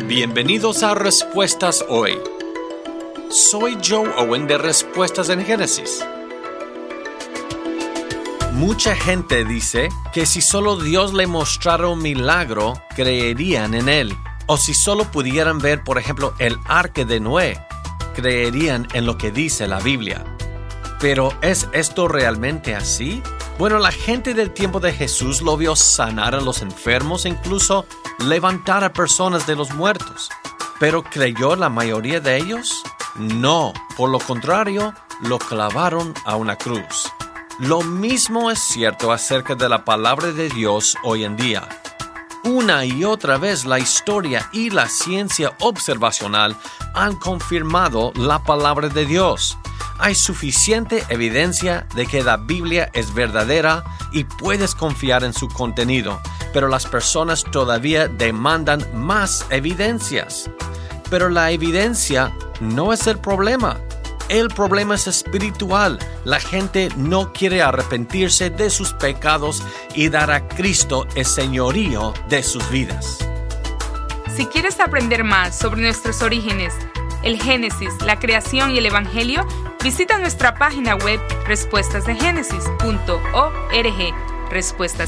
Bienvenidos a Respuestas Hoy. Soy Joe Owen de Respuestas en Génesis. Mucha gente dice que si solo Dios le mostrara un milagro, creerían en él. O si solo pudieran ver, por ejemplo, el arca de Noé, creerían en lo que dice la Biblia. ¿Pero es esto realmente así? Bueno, la gente del tiempo de Jesús lo vio sanar a los enfermos e incluso levantar a personas de los muertos. ¿Pero creyó la mayoría de ellos? No, por lo contrario, lo clavaron a una cruz. Lo mismo es cierto acerca de la palabra de Dios hoy en día. Una y otra vez la historia y la ciencia observacional han confirmado la palabra de Dios. Hay suficiente evidencia de que la Biblia es verdadera y puedes confiar en su contenido, pero las personas todavía demandan más evidencias. Pero la evidencia no es el problema. El problema es espiritual. La gente no quiere arrepentirse de sus pecados y dar a Cristo el señorío de sus vidas. Si quieres aprender más sobre nuestros orígenes, el Génesis, la creación y el Evangelio, visita nuestra página web respuestasdegénesis.org. Respuestas